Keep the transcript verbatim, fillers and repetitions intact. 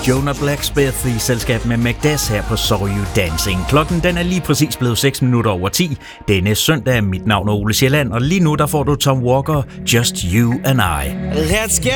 Jonah Blacksmith i selskab med Magdas her på Saw You Dancing. Klokken den er lige præcis blevet seks minutter over ti. Denne søndag. Mit navn er Ole Sjælland, og lige nu der får du Tom Walker, Just You and I. Let's get